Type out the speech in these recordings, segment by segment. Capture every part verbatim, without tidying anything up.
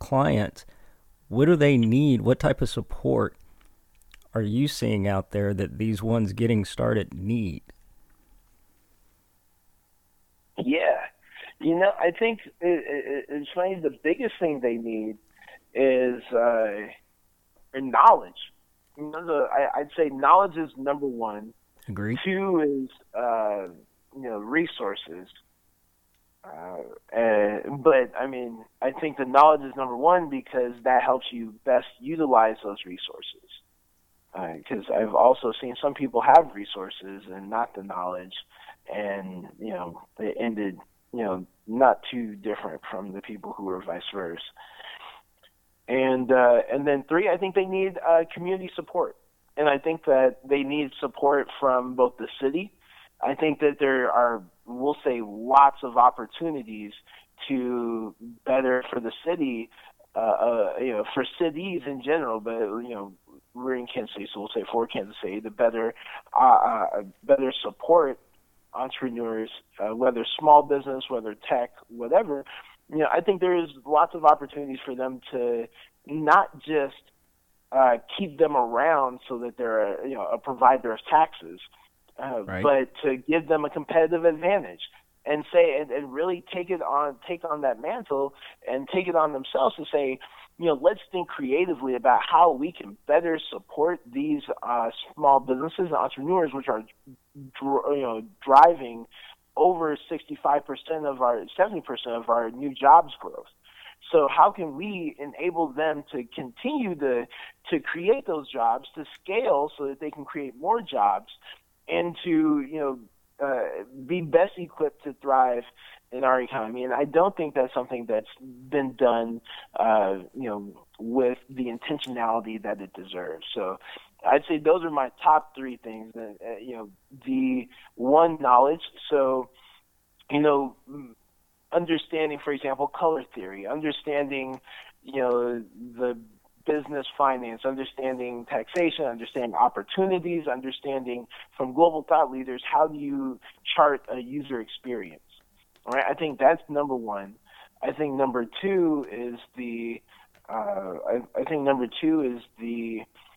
clients, what do they need? What type of support are you seeing out there that these ones getting started need? Yeah. You know, I think it, it, it's funny. The biggest thing they need is uh, knowledge. You know, the, I, I'd say knowledge is number one. Agree? Two is uh, you know resources. Uh, and, but I mean, I think the knowledge is number one because that helps you best utilize those resources. Because uh, I've also seen some people have resources and not the knowledge, and you know they ended you know not too different from the people who were vice versa. And uh, and then three, I think they need uh, community support, and I think that they need support from both the city. I think that there are, we'll say, lots of opportunities to better for the city, uh, uh, you know, for cities in general, but you know, we're in Kansas City, so we'll say for Kansas City, to better, uh, uh, better support entrepreneurs, uh, whether small business, whether tech, whatever. You know, I think there is lots of opportunities for them to not just uh, keep them around so that they're, you know, a provider of taxes, uh, Right. but to give them a competitive advantage and say and, and really take it on, take on that mantle and take it on themselves to say, you know, let's think creatively about how we can better support these uh, small businesses and entrepreneurs, which are, you know, driving over sixty-five percent of our, seventy percent of our new jobs growth. So how can we enable them to continue to to create those jobs, to scale so that they can create more jobs, and to, you know, uh, be best equipped to thrive in our economy? And I don't think that's something that's been done, uh, you know, with the intentionality that it deserves. So I'd say those are my top three things. Uh, you know, the one, knowledge. So, you know, understanding, for example, color theory, understanding, you know, the business finance, understanding taxation, understanding opportunities, understanding from global thought leaders, how do you chart a user experience? All right, I think that's number one. I think number two is the, uh, I, I think number two is the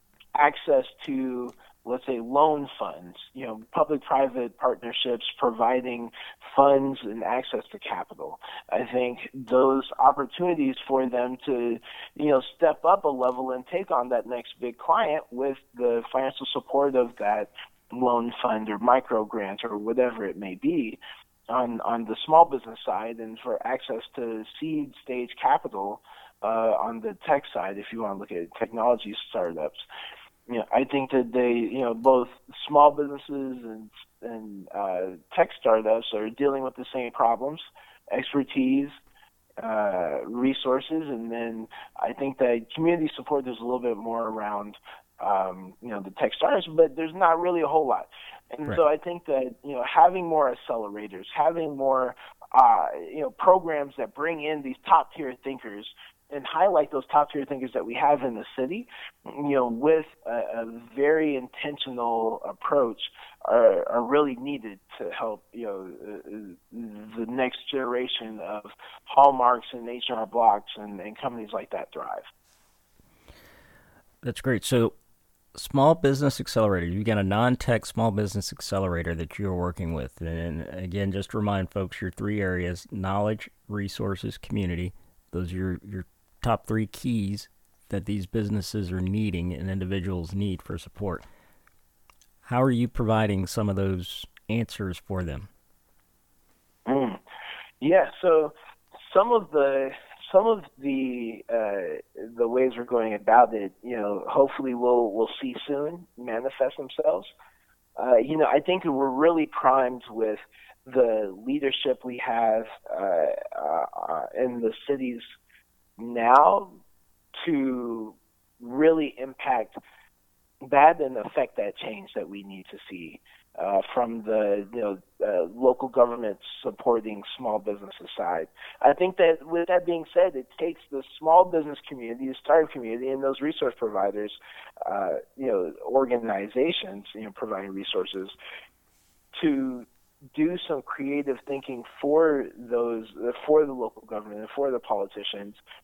access to, let's say, loan funds, you know, public-private partnerships providing funds and access to capital. I think those opportunities for them to, you know, step up a level and take on that next big client with the financial support of that loan fund or micro grant or whatever it may be on, on the small business side, and for access to seed stage capital uh, on the tech side, if you want to look at technology startups. You know, I think that they, you know, both small businesses and and uh, tech startups are dealing with the same problems, expertise, uh, resources, and then I think that community support, there's a little bit more around, um, you know, the tech startups, but there's not really a whole lot. And Right. so I think that, you know, having more accelerators, having more, uh, you know, programs that bring in these top tier thinkers and highlight those top tier thinkers that we have in the city, you know, with a, a very intentional approach are, are really needed to help, you know, uh, the next generation of Hallmarks and H R Blocks and, and companies like that thrive. That's great. So, small business accelerator, you got a non-tech small business accelerator that you're working with. And again, just to remind folks, your three areas: knowledge, resources, community. Those are your, your top three keys that these businesses are needing and individuals need for support. How are you providing some of those answers for them? Mm. Yeah, so some of the some of the uh, the ways we're going about it, you know, hopefully we'll we'll see soon manifest themselves. Uh, you know, I think we're really primed with the leadership we have uh, uh, in the cities now to really impact that and affect that change that we need to see uh, from the you know uh, local governments supporting small businesses side. I think that with that being said, it takes the small business community, the startup community, and those resource providers, uh, you know, organizations, you know, providing resources to do some creative thinking for those, for the local government and for the politicians